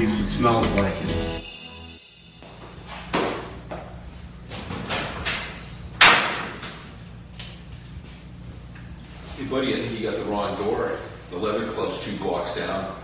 least it smells like it. Hey buddy, I think you got the wrong door. The leather club's 2 blocks down.